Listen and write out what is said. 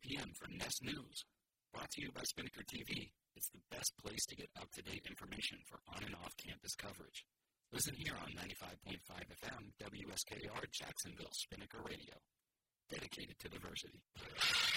p.m. for Nest News. Brought to you by Spinnaker TV. It's the best place to get up-to-date information for on- and off-campus coverage. Listen here on 95.5 FM, WSKR, Jacksonville, Spinnaker Radio. Dedicated to diversity.